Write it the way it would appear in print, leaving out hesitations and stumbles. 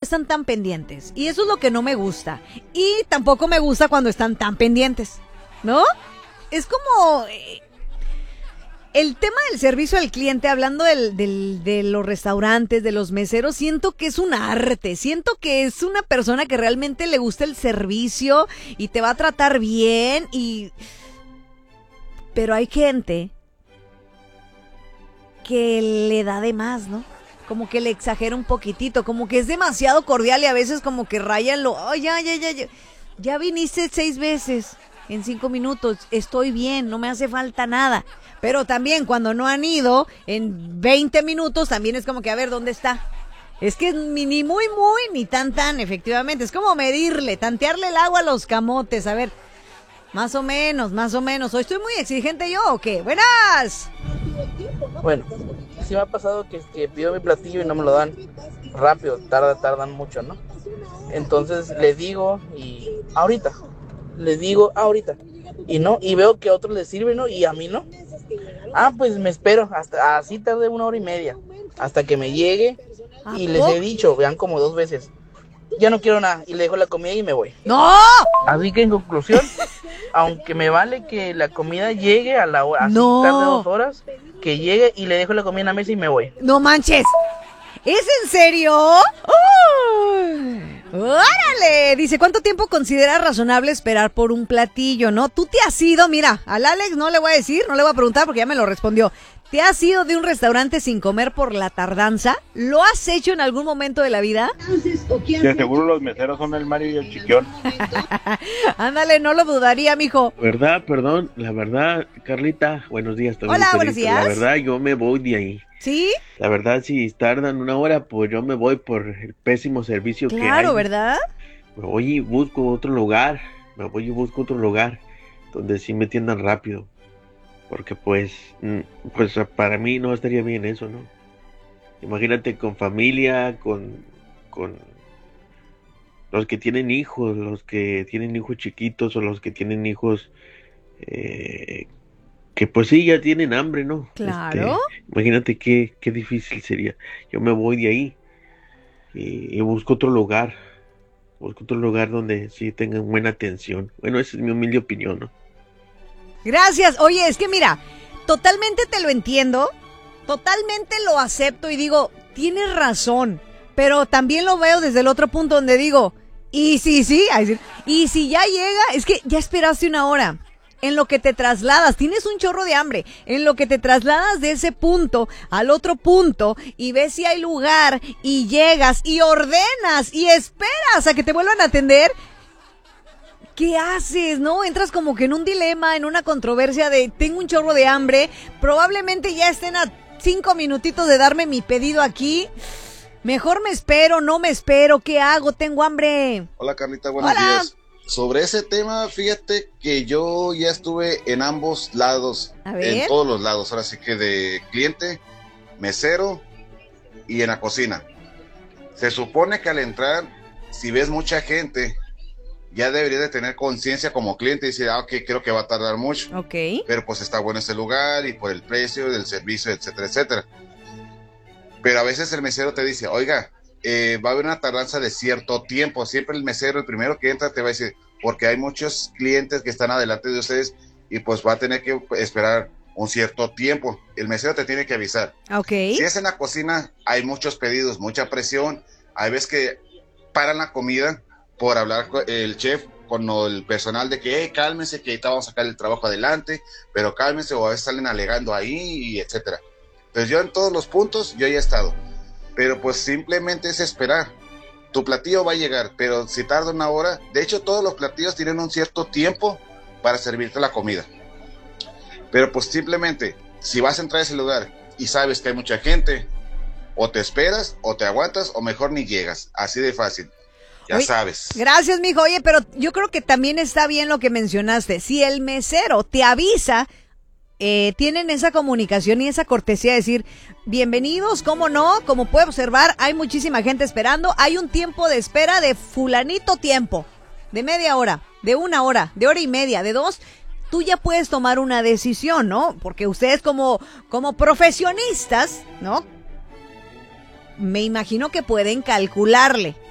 están tan pendientes. Y eso es lo que no me gusta. Y tampoco me gusta cuando están tan pendientes, ¿no? Es como... el tema del servicio al cliente, hablando de los restaurantes, de los meseros, siento que es un arte, siento que es una persona que realmente le gusta el servicio y te va a tratar bien pero hay gente que le da de más, ¿no? Como que le exagera un poquitito, como que es demasiado cordial y a veces como que raya en lo... Oh, ya viniste 6 veces en 5 minutos, estoy bien, no me hace falta nada. Pero también cuando no han ido en 20 minutos, también es como que a ver, ¿dónde está? Es que ni muy, ni tan, efectivamente. Es como medirle, tantearle el agua a los camotes, a ver... Más o menos. ¿O estoy muy exigente yo o qué? ¡Buenas! Bueno, sí me ha pasado que pido mi platillo y no me lo dan rápido, tardan mucho, ¿no? Entonces les digo ahorita. Y veo que a otros les sirve, ¿no? Y a mí no. Pues me espero, hasta así tarde 1 hora y media, hasta que me llegue. Y les he dicho, vean como 2 veces, ya no quiero nada, y le dejo la comida y me voy. ¡No! Así que en conclusión, aunque me vale que la comida llegue a la hora, así tarde 2 horas, que llegue y le dejo la comida en la mesa y me voy. ¡No manches! ¿Es en serio? ¡Órale! Dice, ¿cuánto tiempo consideras razonable esperar por un platillo, no? Tú te has ido, mira, al Alex no le voy a decir, no le voy a preguntar porque ya me lo respondió. ¿Te has ido de un restaurante sin comer por la tardanza? ¿Lo has hecho en algún momento de la vida? De seguro los meseros son el Mario y el Chiquión. Ándale, no lo dudaría, mijo. Perdón, la verdad, Carlita, buenos días. Hola, buenos días. La verdad, yo me voy de ahí. ¿Sí? La verdad, si tardan 1 hora, pues yo me voy por el pésimo servicio que hay. Claro, ¿verdad? Me voy y busco otro lugar, donde sí me atiendan rápido. Porque pues para mí no estaría bien eso, ¿no? Imagínate con familia, con los que tienen hijos, chiquitos o los que tienen hijos que pues sí ya tienen hambre, ¿no? Claro. Imagínate qué difícil sería. Yo me voy de ahí y busco otro lugar donde sí tengan buena atención. Bueno, esa es mi humilde opinión, ¿no? Gracias. Oye, es que mira, totalmente te lo entiendo, totalmente lo acepto y digo, tienes razón, pero también lo veo desde el otro punto donde digo, y si ya llega, es que ya esperaste 1 hora, en lo que te trasladas, tienes un chorro de hambre, en lo que te trasladas de ese punto al otro punto y ves si hay lugar y llegas y ordenas y esperas a que te vuelvan a atender. ¿Qué haces, no? Entras como que en un dilema, en una controversia de tengo un chorro de hambre, probablemente ya estén a 5 minutitos de darme mi pedido aquí. Mejor me espero, no me espero, ¿qué hago? Tengo hambre. Hola Carlita, buenos días. Sobre ese tema, fíjate que yo ya estuve en ambos lados, en todos los lados, ahora sí que de cliente, mesero y en la cocina. Se supone que al entrar, si ves mucha gente, ya deberías de tener conciencia como cliente y decir, ok, creo que va a tardar mucho. Ok. Pero pues está bueno este lugar y por el precio del servicio, etcétera, etcétera. Pero a veces el mesero te dice, oiga, va a haber una tardanza de cierto tiempo. Siempre el mesero, el primero que entra, te va a decir, porque hay muchos clientes que están adelante de ustedes y pues va a tener que esperar un cierto tiempo. El mesero te tiene que avisar. Ok. Si es en la cocina, hay muchos pedidos, mucha presión. Hay veces que paran la comida por hablar con el chef, con el personal de que cálmense, que ahorita vamos a sacar el trabajo adelante, pero cálmense, o a veces salen alegando ahí, y etcétera. Entonces yo en todos los puntos, yo ya he estado, pero pues simplemente es esperar. Tu platillo va a llegar, pero si tarda 1 hora, de hecho todos los platillos tienen un cierto tiempo para servirte la comida, pero pues simplemente, si vas a entrar a ese lugar y sabes que hay mucha gente, o te esperas, o te aguantas, o mejor ni llegas, así de fácil. Ya sabes. Gracias, mijo. Oye, pero yo creo que también está bien lo que mencionaste. Si el mesero te avisa, tienen esa comunicación y esa cortesía de decir, bienvenidos, ¿cómo no? Como puede observar, hay muchísima gente esperando. Hay un tiempo de espera de fulanito tiempo, de media hora, de 1 hora, de 1 hora y media, de 2. Tú ya puedes tomar una decisión, ¿no? Porque ustedes como profesionistas, ¿no? Me imagino que pueden calcularle.